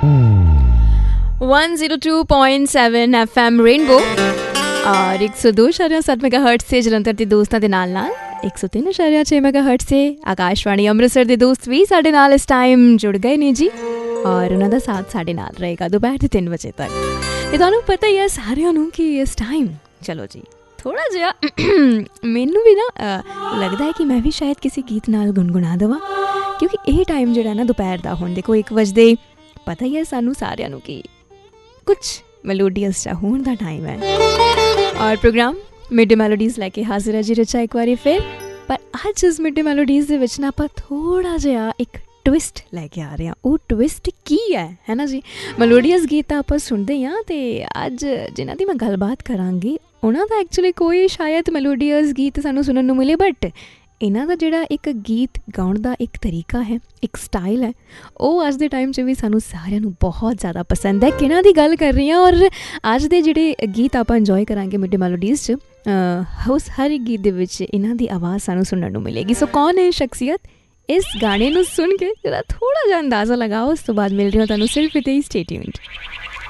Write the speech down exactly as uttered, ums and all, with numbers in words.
One zero two point seven F M rainbow और एक सौ दो इशारिया सत्त मेगा हर्ट से जलंधर के दोस्तों के नाल नाल एक सौ तीन इशारिया छे मेगा हर्ट से आकाशवाणी अमृतसर के दोस्त भी साडे नाल इस टाइम जुड़ गए ने जी और उन्हों का साथ साडे नाल रहेगा दोपहर के तीन बजे तक। ये तुहानू पता ही है सारिਆਂ ਨੂੰ कि इस टाइम चलो जी थोड़ा जिहा मैनू भी ना लगता है कि मैं भी शायद किसी गीत नाल गुनगुना देवां क्योंकि ये टाइम जो ना दोपहर का हुण देखो एक बजदे पता ही है सानू सारिਆਂ ਨੂੰ कि कुछ मेलोडियस जा होने का टाइम है और प्रोग्राम मिड मेलोडीज़ लैके हाजिर है जी रचा एक बार फिर। पर अज इस मिड मेलोडीज़ दे विच ना आपां थोड़ा जिहा एक ट्विस्ट लैके आ रहे हैं। वो ट्विस्ट की है है ना जी। मेलोडियस गीत तो आप सुनते ही हाँ, तो अज जिन्हां दी मैं गलबात करांगी उन्हां दा एक्चुअली कोई शायद मेलोडियस गीत सानू सुनन नूं मिले, बट इन्हां दा जिहड़ा एक गीत गाउण दा एक तरीका है, एक स्टाइल है, वो अज दे टाइम च भी सानू सारिਆਂ ਨੂੰ बहुत ज़्यादा पसंद है। किन्हां दी गल कर रही हैं और अज दे जिहड़े गीत आपां इंजॉय करांगे मिड मेलोडीज़ च उस हर एक गीत दे विच इन्हां दी आवाज़ सानू सुनन नूं मिलेगी। सो कौन है शख्सियत, इस गाने नूं सुन के जरा थोड़ा जिहा अंदाज़ा लगाओ। उस तो बाद मिल रही हो तुहानूं सिर्फ इत्थे ही। Stay tuned.